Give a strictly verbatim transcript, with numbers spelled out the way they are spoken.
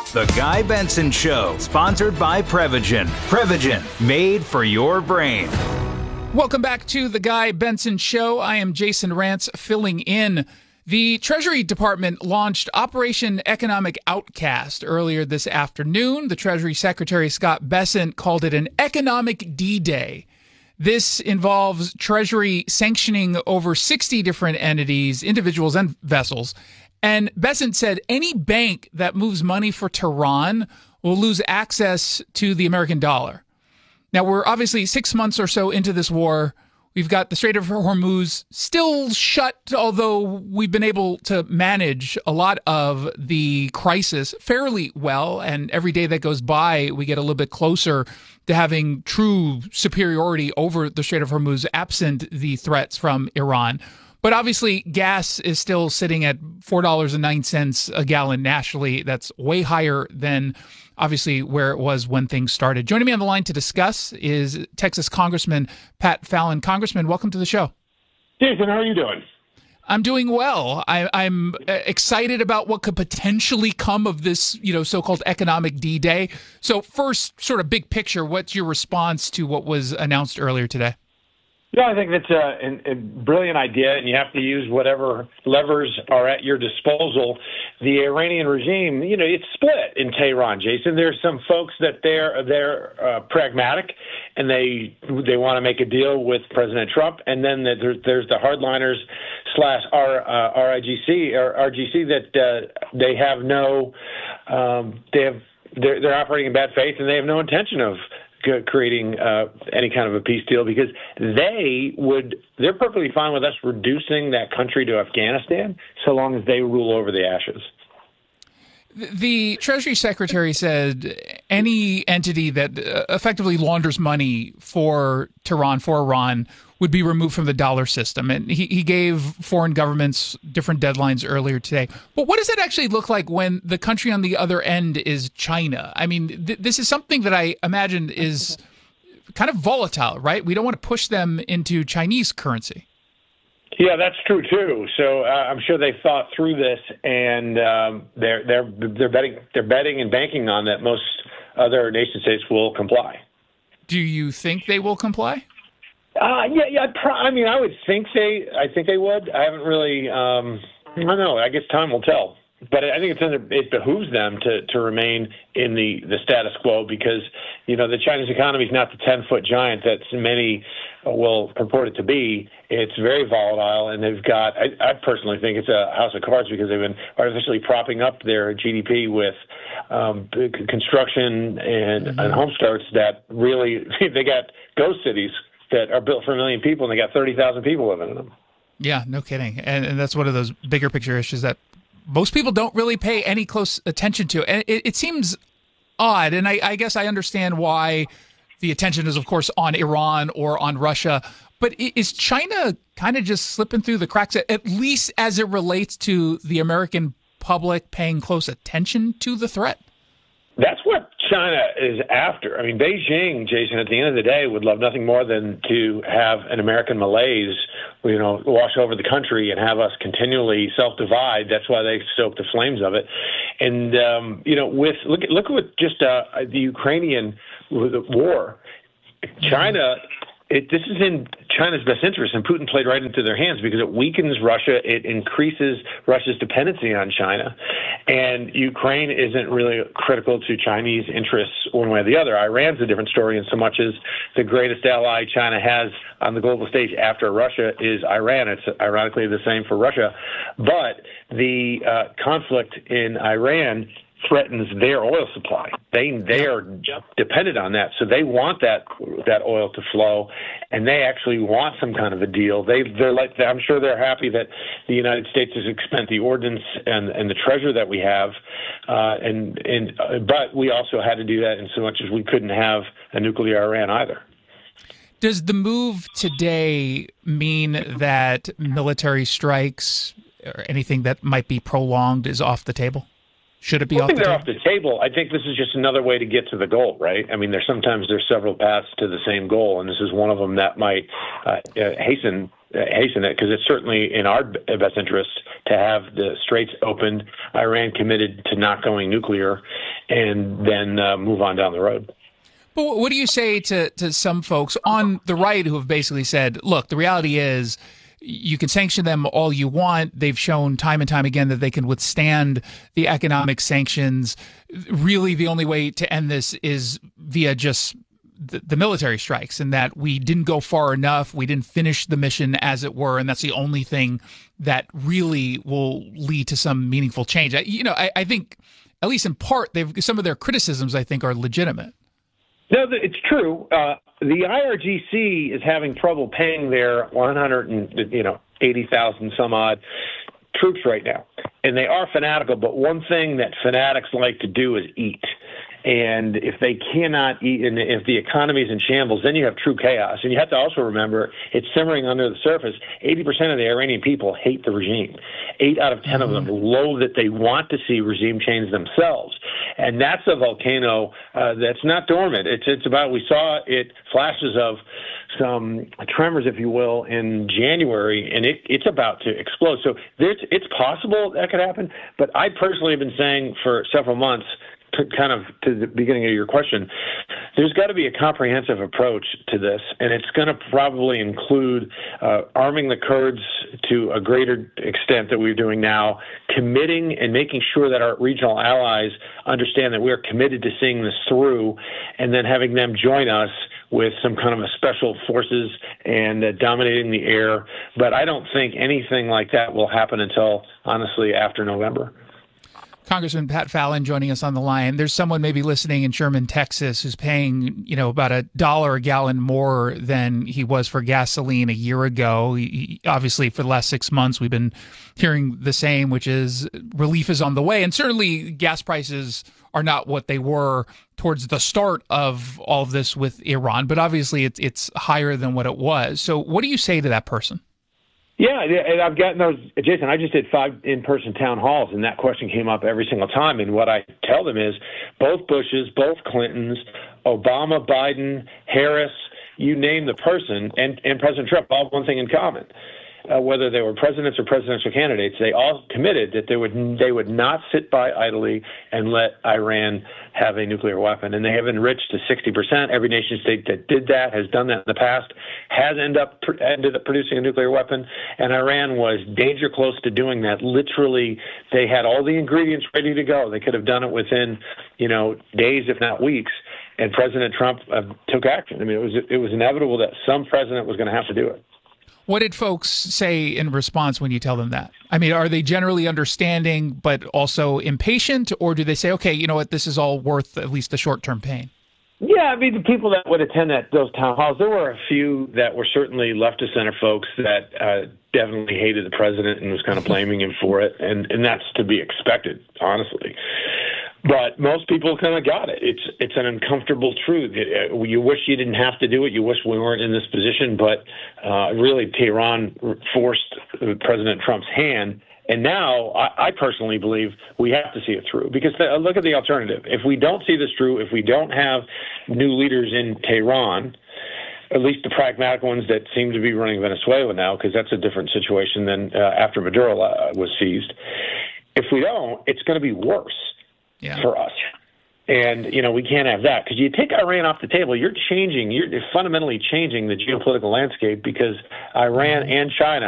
The Guy Benson Show, sponsored by Prevagen. Prevagen, made for your brain. Welcome back to The Guy Benson Show. I am Jason Rantz, filling in. The Treasury Department launched Operation Economic Outcast earlier this afternoon. The Treasury Secretary, Scott Bessent, called it an economic D-Day. This involves Treasury sanctioning over sixty different entities, individuals, and vessels. And Bessent said any bank that moves money for Tehran will lose access to the American dollar. Now, we're obviously six months or so into this war. We've got the Strait of Hormuz still shut, although we've been able to manage a lot of the crisis fairly well. And every day that goes by, we get a little bit closer to having true superiority over the Strait of Hormuz, absent the threats from Iran. But obviously, gas is still sitting at four dollars and nine cents a gallon nationally. That's way higher than, obviously, where it was when things started. Joining me on the line to discuss is Texas Congressman Pat Fallon. Congressman, welcome to the show. Jason, how are you doing? I'm doing well. I, I'm excited about what could potentially come of this, you know, so-called economic D-Day. So first, sort of big picture, what's your response to what was announced earlier today? Yeah, I think that's a, a, a brilliant idea, and you have to use whatever levers are at your disposal. The Iranian regime, you know, it's split in Tehran, Jason. There's some folks that they're they're uh, pragmatic, and they they want to make a deal with President Trump, and then there's there's the hardliners slash R, uh, R I G C or R G C that uh, they have no, um, they have they're, they're operating in bad faith, and they have no intention of creating uh, any kind of a peace deal, because they would, they're perfectly fine with us reducing that country to Afghanistan so long as they rule over the ashes. The Treasury Secretary said any entity that effectively launders money for Tehran, for Iran, would be removed from the dollar system. And he, he gave foreign governments different deadlines earlier today. But what does that actually look like when the country on the other end is China? I mean, th- this is something that I imagine is kind of volatile, right? We don't want to push them into Chinese currency. Yeah, that's true too. So uh, I'm sure they thought through this, and um, they're they're they're betting they're betting and banking on that most other nation states will comply. Do you think they will comply? Uh, yeah, yeah. Pro- I mean, I would think they. I think they would. I haven't really. Um, I don't know. I guess time will tell. But I think it's under, it behooves them to, to remain in the, the status quo, because, you know, the Chinese economy is not the ten-foot giant that many will purport it to be. It's very volatile, and they've got, I, I personally think it's a house of cards, because they've been artificially propping up their G D P with um, construction and, mm-hmm. and home starts that really, they got ghost cities that are built for a million people, and they got thirty thousand people living in them. Yeah, no kidding. And, and that's one of those bigger picture issues that most people don't really pay any close attention to. And it, it seems odd, and I, I guess I understand why the attention is, of course, on Iran or on Russia. But is China kind of just slipping through the cracks, at least as it relates to the American public paying close attention to the threat? That's what China is after. I mean, Beijing, Jason, at the end of the day, would love nothing more than to have an American malaise, you know, wash over the country and have us continually self-divide. That's why they stoke the flames of it. And, um, you know, with look, look at what just uh, the Ukrainian war. China, it, this is in China's best interest, and Putin played right into their hands, because it weakens Russia. It increases Russia's dependency on China. And Ukraine isn't really critical to Chinese interests one way or the other. Iran's a different story, in so much as the greatest ally China has on the global stage after Russia is Iran. It's ironically the same for Russia. But the uh, conflict in Iran threatens their oil supply. They they are dependent on that, so they want that that oil to flow, and they actually want some kind of a deal. They they're like I'm sure they're happy that the United States has expended the ordnance and and the treasure that we have, uh, and and uh, but we also had to do that in so much as we couldn't have a nuclear Iran either. Does the move today mean that military strikes or anything that might be prolonged is off the table? Should it be I off think the they're table? off the table. I think this is just another way to get to the goal, right? I mean, there's sometimes there's several paths to the same goal, and this is one of them that might uh, hasten uh, hasten it, because it's certainly in our best interest to have the straits opened, Iran committed to not going nuclear, and then uh, move on down the road. But what do you say to, to some folks on the right who have basically said, look, the reality is you can sanction them all you want. They've shown time and time again that they can withstand the economic sanctions. Really, the only way to end this is via just the, the military strikes, and that we didn't go far enough. We didn't finish the mission, as it were, and that's the only thing that really will lead to some meaningful change. I, you know, I, I think, at least in part, they've some of their criticisms, I think, are legitimate. No, it's true. Uh, the I R G C is having trouble paying their one hundred and you know eighty thousand some odd troops right now, and they are fanatical. But one thing that fanatics like to do is eat. And if they cannot eat, and if the economy is in shambles, then you have true chaos. And you have to also remember, it's simmering under the surface. eighty percent of the Iranian people hate the regime. Eight out of ten mm-hmm. of them loathe that they want to see regime change themselves. And that's a volcano uh, that's not dormant. It's it's about, we saw it, flashes of some tremors, if you will, in January, and it, it's about to explode. So there's, it's possible that could happen. But I personally have been saying for several months, to kind of to the beginning of your question, there's got to be a comprehensive approach to this, and it's going to probably include uh, arming the Kurds to a greater extent that we're doing now, committing and making sure that our regional allies understand that we're committed to seeing this through, and then having them join us with some kind of a special forces and uh, dominating the air. But I don't think anything like that will happen until, honestly, after November. Congressman Pat Fallon joining us on the line. There's someone maybe listening in Sherman, Texas, who's paying, you know, about a dollar a gallon more than he was for gasoline a year ago. He, obviously, for the last six months, we've been hearing the same, which is relief is on the way. And certainly gas prices are not what they were towards the start of all of this with Iran, but obviously it's it's higher than what it was. So what do you say to that person? Yeah, and I've gotten those, Jason, I just did five in-person town halls, and that question came up every single time. And what I tell them is both Bushes, both Clintons, Obama, Biden, Harris, you name the person, and, and President Trump all have one thing in common. Uh, whether they were presidents or presidential candidates, they all committed that they would they would not sit by idly and let Iran have a nuclear weapon. And they have enriched to sixty percent. Every nation state that did that has done that in the past, has end up ended up producing a nuclear weapon. And Iran was danger close to doing that. Literally, they had all the ingredients ready to go. They could have done it within, you know, days, if not weeks. And President Trump uh, took action. I mean, it was it was inevitable that some president was going to have to do it. What did folks say in response when you tell them that? I mean, are they generally understanding but also impatient, or do they say, okay, you know what, this is all worth at least the short-term pain? Yeah, I mean, the people that would attend that, those town halls, there were a few that were certainly left-of-center folks that uh, definitely hated the president and was kind of blaming him for it, and, and that's to be expected, honestly. But most people kind of got it. It's it's an uncomfortable truth. It, uh, you wish you didn't have to do it. You wish we weren't in this position. But uh, really, Tehran forced President Trump's hand. And now I, I personally believe we have to see it through. Because the, look at the alternative. If we don't see this through, if we don't have new leaders in Tehran, at least the pragmatic ones that seem to be running Venezuela now, because that's a different situation than uh, after Maduro uh, was seized. If we don't, it's going to be worse. Yeah. For us. And, you know, we can't have that because you take Iran off the table, you're changing, you're fundamentally changing the geopolitical landscape because Iran and China